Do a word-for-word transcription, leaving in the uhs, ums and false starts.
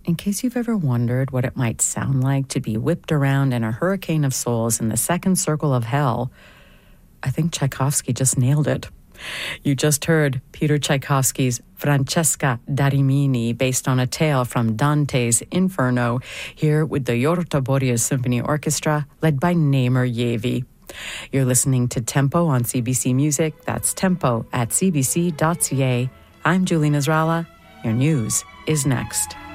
In case you've ever wondered what it might sound like to be whipped around in a hurricane of souls in the second circle of hell, I think Tchaikovsky just nailed it. You just heard Peter Tchaikovsky's Francesca da Rimini, based on a tale from Dante's Inferno, here with the Yorta Boreas Symphony Orchestra, led by Namer Yevi. You're listening to Tempo on C B C Music. That's tempo at c b c dot c a. I'm Julie Nasrallah. Your news is next.